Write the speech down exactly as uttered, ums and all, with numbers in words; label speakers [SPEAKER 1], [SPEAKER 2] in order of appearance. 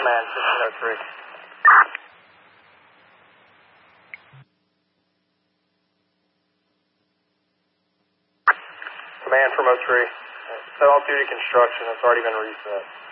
[SPEAKER 1] Command, fifteen oh three. Command from oh three. Set off duty construction. It's already been reset.